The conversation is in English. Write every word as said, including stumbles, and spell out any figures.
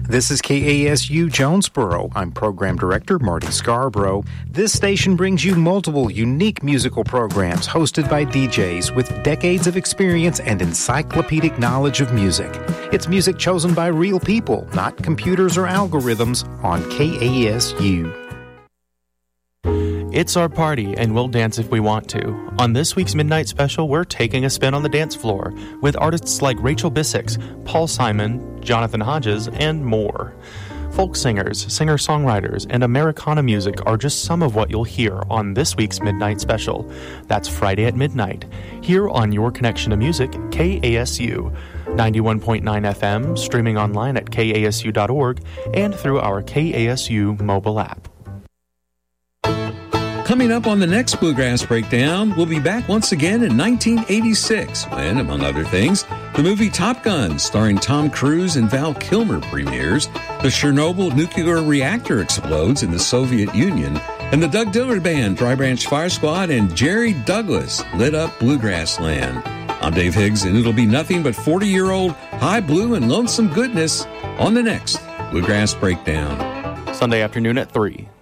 This is K A S U Jonesboro. I'm Program Director Marty Scarborough. This station brings you multiple unique musical programs hosted by D Js with decades of experience and encyclopedic knowledge of music. It's music chosen by real people, not computers or algorithms, on K A S U. It's our party, and we'll dance if we want to. On this week's Midnight Special, we're taking a spin on the dance floor with artists like Rachel Bissix, Paul Simon, Jonathan Hodges, and more. Folk singers, singer-songwriters, and Americana music are just some of what you'll hear on this week's Midnight Special. That's Friday at midnight, here on Your Connection to Music, K A S U. ninety-one point nine F M, streaming online at K A S U dot org, and through our K A S U mobile app. Coming up on the next Bluegrass Breakdown, we'll be back once again in nineteen eighty-six when, among other things, the movie Top Gun, starring Tom Cruise and Val Kilmer, premieres, the Chernobyl nuclear reactor explodes in the Soviet Union, and the Doug Dillard Band, Dry Branch Fire Squad, and Jerry Douglas lit up Bluegrass Land. I'm Dave Higgs, and it'll be nothing but forty-year-old high blue and lonesome goodness on the next Bluegrass Breakdown. Sunday afternoon at three.